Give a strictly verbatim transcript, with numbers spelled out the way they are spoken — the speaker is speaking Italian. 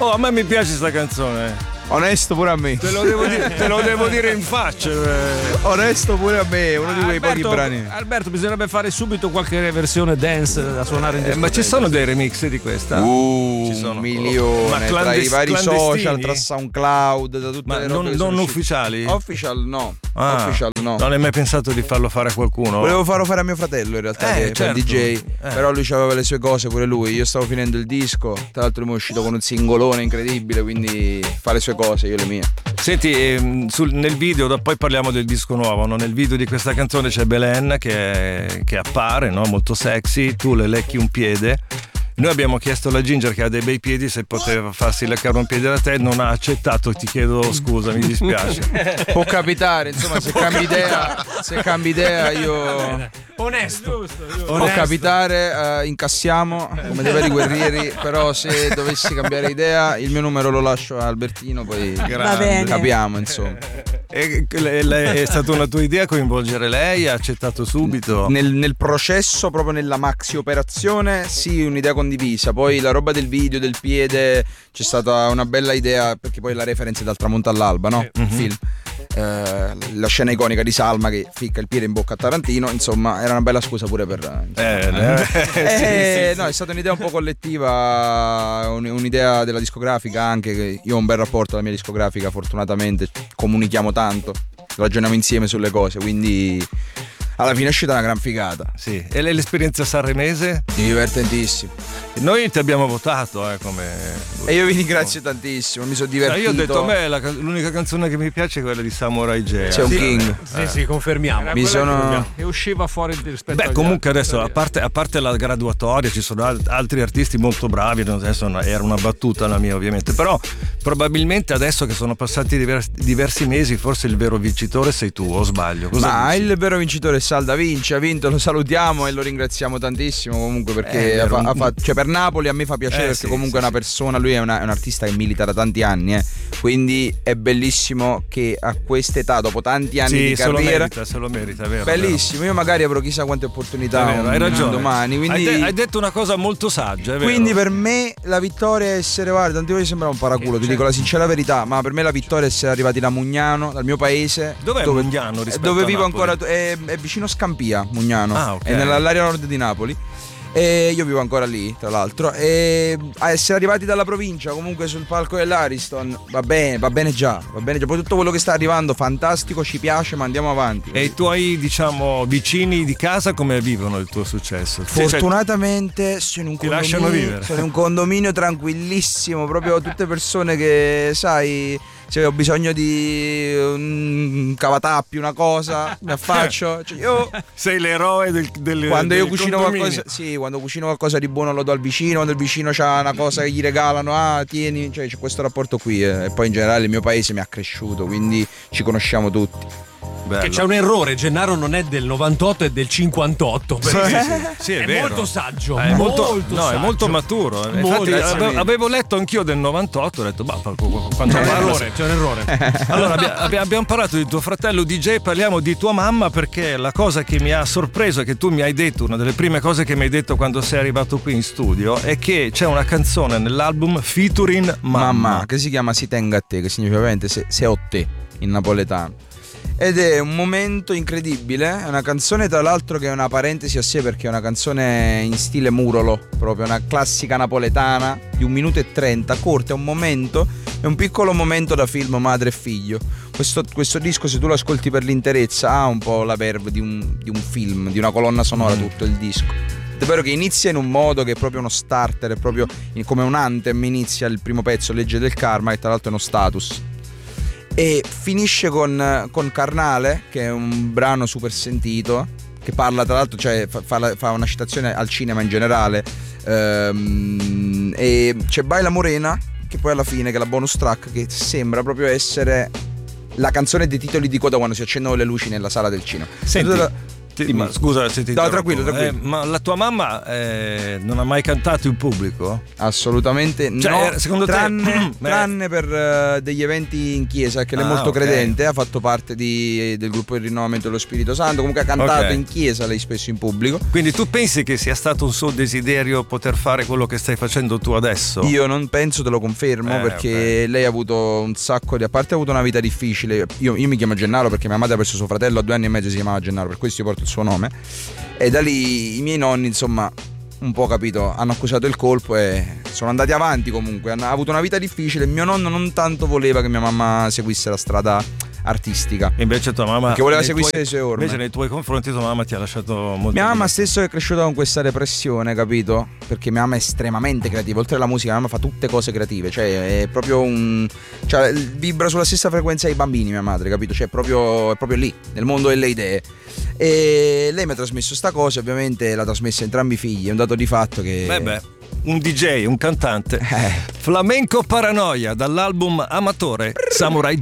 Oh, a me mi piace sta canzone. Onesto pure a me. Te lo devo dire, te lo devo dire in faccia. Onesto pure a me, uno di quei Alberto, pochi brani. Alberto, bisognerebbe fare subito qualche versione dance da suonare in Eh, ma ci sono dei remix di questa? Uh, Ci sono. un milione Ma tra i clandes- vari social, clandestini? tra SoundCloud, da tutte Ma le non, robe che non sono uscite. ufficiali? Official no. Ah, Official no. Non hai mai pensato di farlo fare a qualcuno? Volevo farlo fare a mio fratello in realtà, Eh, che è certo. il D J, Eh. però lui aveva le sue cose pure lui. Io stavo finendo il disco, tra l'altro lui è uscito con un singolone incredibile, quindi fa le sue cose, io le mie. Senti, ehm, sul- nel video, da- poi parliamo del disco nuovo, no? Nel video di questa canzone c'è Belen che, che appare, no? Molto sexy, tu le lecchi un piede. Noi abbiamo chiesto alla Ginger, che ha dei bei piedi, se poteva farsi leccare un piede da te, non ha accettato, ti chiedo scusa, mi dispiace. Può capitare, insomma, se cambi idea, se cambi idea io Onesto. può capitare, eh, incassiamo come dei veri guerrieri, però se dovessi cambiare idea il mio numero lo lascio a Albertino, poi Va bene. capiamo, insomma. E, le- le- è stata una tua idea coinvolgere lei? Ha accettato subito? Nel, nel processo, proprio nella maxi operazione, sì, un'idea condivisa. Poi la roba del video, del piede, c'è stata una bella idea, perché poi la reference è dal tramonto all'alba, no? Il film. Eh, la scena iconica di Salma che ficca il piede in bocca a Tarantino, insomma, era una bella scusa pure per. Eh, eh, Eh, sì, no, è stata un'idea un po' collettiva, un- un'idea della discografica anche, che io ho un bel rapporto con la mia discografica, fortunatamente comunichiamo tanto, ragioniamo insieme sulle cose, quindi alla fine è uscita una gran figata. sì. E l'esperienza sanremese? Divertentissimo. Noi ti abbiamo votato eh, come... E io vi ringrazio tantissimo, mi sono Eh, divertito. io ho detto, a me la ca- l'unica canzone che mi piace è quella di Samurai J. C'è un king. Sì, sì, confermiamo. Mi sono. E usciva fuori rispetto Beh, agli comunque altri. adesso, a parte, a parte la graduatoria, ci sono al- altri artisti molto bravi, adesso no- era una battuta la mia ovviamente, però probabilmente adesso che sono passati divers- diversi mesi, forse il vero vincitore sei tu, o sbaglio? Cosa Ma dici? il vero vincitore è Salda Vinci, ha vinto, lo salutiamo e lo ringraziamo tantissimo comunque perché Eh, ha fa- vero. ha fatto- cioè per Napoli a me fa piacere Eh, perché sì, comunque sì, è una persona, lui è, una- è un artista che milita da tanti anni, eh. Quindi è bellissimo che a quest'età, dopo tanti anni Sì, di se lo carriera, merita, se lo merita, è vero. bellissimo, io magari avrò chissà quante è opportunità vero, un- hai ragione. domani, quindi... hai, de- hai detto una cosa molto saggia, è vero. Quindi per me la vittoria è essere, guarda, tanti voglio sembrare un paraculo, ti dico la sincera verità, ma per me la vittoria è essere arrivati da Mugnano, dal mio paese. Dov'è dove, Mugnano rispetto Dove a vivo Napoli? ancora, è, è vicino Scampia, Mugnano, Ah, ok. è nell'area nord di Napoli. E io vivo ancora lì, tra l'altro. E a essere arrivati dalla provincia, comunque sul palco dell'Ariston, va bene, va bene già, va bene già. Poi tutto quello che sta arrivando, fantastico, ci piace, ma andiamo avanti. E i tuoi, diciamo, vicini di casa come vivono il tuo successo? Cioè, Fortunatamente sono in un Ti lasciano condominio, vivere. sono in un condominio tranquillissimo, proprio tutte persone che, sai, se ho bisogno di un cavatappi, una cosa, mi affaccio. Cioè, io sei l'eroe del, del quando io del cucino condominio. qualcosa, sì, quando cucino qualcosa di buono lo do al vicino, quando il vicino ha una cosa che gli regalano, ah, tieni, cioè c'è questo rapporto qui, eh. E poi in generale il mio paese mi ha cresciuto, quindi ci conosciamo tutti. Bello. Che c'è un errore, Gennaro non è del novantotto, è del cinquantotto. Sì, perché sì, sì, è, è vero. molto saggio, Eh, è molto, molto no, saggio. è molto maturo. Molto. Infatti, Grazie ave- mille. avevo letto anch'io del novantotto, ho detto, bah, quando C'è un parla- errore, c'è un errore. Allora abbia- abbia- abbiamo parlato di tuo fratello D J, parliamo di tua mamma, perché la cosa che mi ha sorpreso è che tu mi hai detto, una delle prime cose che mi hai detto quando sei arrivato qui in studio, è che c'è una canzone nell'album featuring mamma. Mamma, che si chiama Si tenga a te, che significa ovviamente se, se ho te in napoletano. Ed è un momento incredibile, è una canzone tra l'altro che è una parentesi a sé perché è una canzone in stile Murolo, proprio una classica napoletana di un minuto e trenta, corta, è un momento, è un piccolo momento da film madre e figlio. Questo, questo disco, se tu lo ascolti per l'interezza, ha un po' la verve di un, di un film, di una colonna sonora, tutto il disco. È vero che inizia in un modo che è proprio uno starter, è proprio come un anthem, inizia il primo pezzo, Legge del Karma, che tra l'altro è uno status. E finisce con, con Carnale, che è un brano super sentito, che parla tra l'altro, cioè fa, fa, la- fa una citazione al cinema in generale, ehm, e c'è Baila Morena, che poi alla fine, che è la bonus track, che sembra proprio essere la canzone dei titoli di coda quando si accendono le luci nella sala del cinema. Senti, Tutta la- Ti- ma scusa se ti No, interrompo, tranquillo, tranquillo. eh, ma la tua mamma eh, non ha mai cantato in pubblico? Assolutamente Cioè, no, eh, secondo te- tranne, Beh. tranne per eh, degli eventi in chiesa, che lei è Ah, molto ok. credente, ha fatto parte di- del gruppo del rinnovamento dello Spirito Santo, comunque ha cantato Ok. in chiesa lei spesso in pubblico. Quindi tu pensi che sia stato un suo desiderio poter fare quello che stai facendo tu adesso? Io non penso, te lo confermo, Eh, perché lei ha avuto un sacco di... A parte ha avuto una vita difficile. Io, io mi chiamo Gennaro perché mia madre ha perso suo fratello a due anni e mezzo, si chiamava Gennaro, per questo io porto il suo nome. E da lì i miei nonni, insomma, un po' capito, hanno accusato il colpo e sono andati avanti comunque. Hanno avuto una vita difficile. Mio nonno non tanto voleva che mia mamma seguisse la strada artistica. Invece tua mamma Perché voleva nei seguire tuoi- le sue orme. Invece nei tuoi confronti tua mamma ti ha lasciato molto. Mia mamma di- stesso è cresciuta con questa repressione, capito? Perché mia mamma è estremamente creativa. Oltre alla musica, mia mamma fa tutte cose creative. Cioè, è proprio un. Cioè, vibra sulla stessa frequenza dei bambini, mia madre, capito? Cioè, è proprio, è proprio lì, nel mondo delle idee. E lei mi ha trasmesso sta cosa, ovviamente l'ha trasmessa a entrambi i figli. È un dato di fatto che. Beh, beh, un D J, un cantante. Eh. Flamenco Paranoia dall'album Amatore Samurai